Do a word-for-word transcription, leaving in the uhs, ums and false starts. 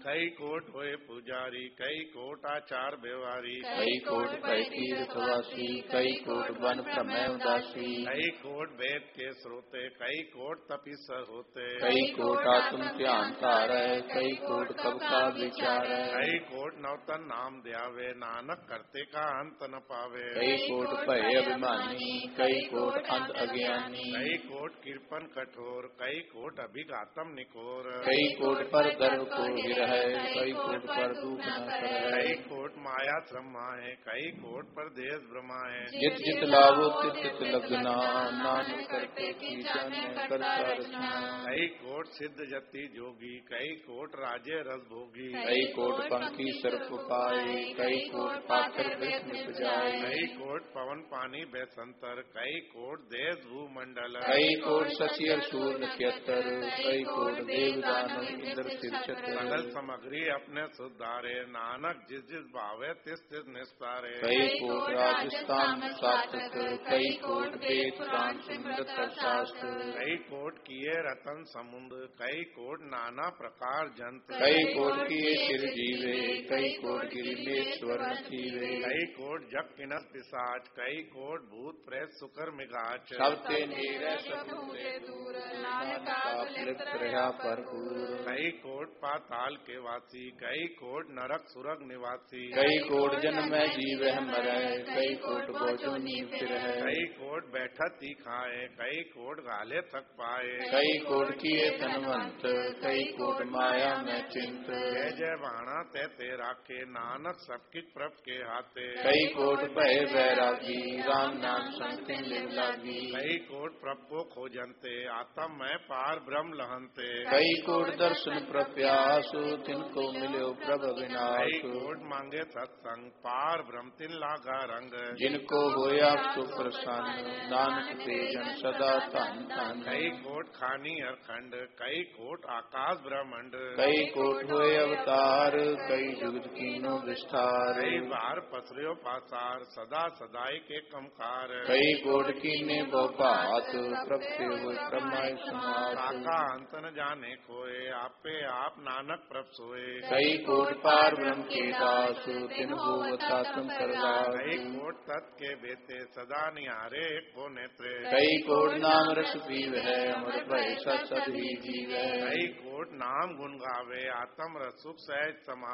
कई कोट होए पुजारी, कई कोट आचार व्यवहारी, कई कोट भय तीर्थवासी, कई कोट वन भ्रमय उदासी, कई कोट वेद के स्रोते, कई कोट तपिस होते, कई कोट आत्म ध्यान तारै, कई कोट कब का विचार, कई कोट नवतन नाम ध्यावे, नानक करते का अंत न पावे, कई कोट भय अभिमानी, कई कोट अंत अज्ञानी, कई कोट कृपन कठोर, कई कोट अभिघातम निकोर, कई कोट पर गर्व को गिरह, कई कोट पर दुख न करे, कई कोट माया श्रमा है, कई कोट पर देश भ्रमा है, जित जित लाभो तित तित लगना, नानक करते की जाने करता रचना, कई कोट सिद्ध जति जोगी, कई कोट राजे रस भोगी, कई कोट पंखी सर्प पाए, कई कोट पाकर विष्णु सजाए, कई कोट पवन पानी बेसंतर, कई कोट देश भूमंडल, कई कोट शशि सूर्य नक्षत्र, कई कोट देव दानव इंद्र सिर छत्र, सकल सामग्री अपने सुधारे, नानक जिस जिस भावे तिस तिस निस्तारे, कई कोट राजस्थान सात्विक, कई कोट वेद पुराण सिमरत शास्त्र, कई कोट किए रतन समुद्र, कई कोट नाना प्रकार जंत्र, कई कोट किए सिर जीवे, कई कोट गिरि में स्वर्ण थीवे, कई कोट जग किनस पिशाच, कई कोट भूत प्रेत सुकर मिगाच, सब ते नीरे सबूते दूर, नानक आप लिप्त रहा भरपूर, कई कोट पाताल के वासी, कई कोट नरक सुरग निवासी, कई कोट जन्म में जीव मरै, कई कोट बोझो नीव रहे, कई कोट बैठत ही खाए, कई कोट गाले थक पाए, कई कोट किए धनवंत, कई कोट माया में चिंत, जय जय बाणा ते ते राखे, नानक सबकी प्रभ के हाथे, कई कोट भय वैरागी, राम नाम संग लिव लागी, कई कोट प्रभ को खोजनते, आत्म में पार ब्रह्म लहनते, कई कोट दर्शन प्रप्यासु, तिनको मिलो प्रभ कई विनाश, कोट मांगे सत्संग, पार ब्रह्म तिन लागा रंग, जिनको होया सुप्रसन्न, नानक ते जन सदा धन धन, कई कोट खानी अरखंड, कई कोट आकाश ब्रह्मंड, कई कोट होए अवतार, कई जुगत कीनो विस्तार, कई बार पसरियो पासार, सदा सदाई के कमकार, कई कोट कीने बहुभात, प्रभ से हुए क्रमाय समात, काका अंत न जाने खोए, आपे आप नानक प्रभ सोए, कई कोट पार ब्रह्म के दास, तिन होवता तुम करवास, कई कोट तत् के बेते, सदा निहारे को नेत्रे, कई कोट नाम रस पीव है, अमर भय सत सद ही जीव है, कई कोट नाम गुण गावे, आत्म रस सुख सहज समा